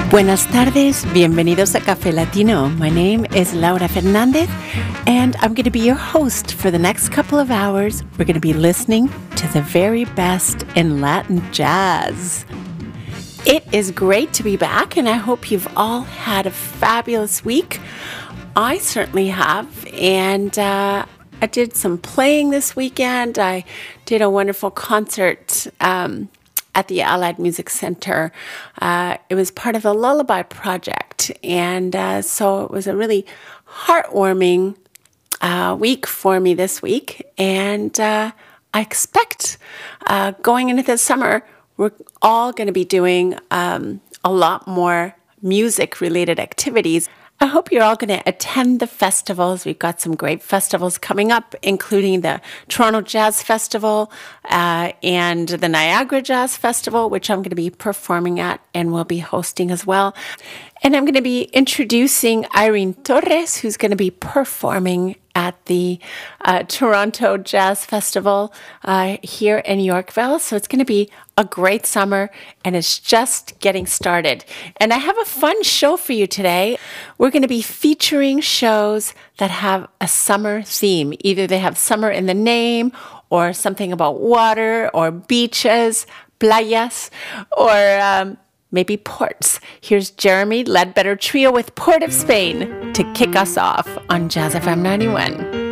Buenas tardes, bienvenidos a Café Latino. My name is Laura Fernandez, and I'm going to be your host for the next couple of hours. We're going to be listening to the very best in Latin jazz. It is great to be back, and I hope you've all had a fabulous week. I certainly have, and I did some playing this weekend. I did a wonderful concert at the Allied Music Center. It was part of the Lullaby Project, and so it was a really heartwarming week for me this week, and I expect going into the summer, we're all going to be doing a lot more music-related activities. I hope you're all going to attend the festivals. We've got some great festivals coming up, including the Toronto Jazz Festival and the Niagara Jazz Festival, which I'm going to be performing at and will be hosting as well. And I'm going to be introducing Irene Torres, who's going to be performing at the Toronto Jazz Festival here in Yorkville. So it's going to be a great summer, and it's just getting started. And I have a fun show for you today. We're going to be featuring shows that have a summer theme. Either they have summer in the name, or something about water, or beaches, playas, or maybe ports. Here's Jeremy Ledbetter Trio with Port of Spain to kick us off on Jazz FM 91.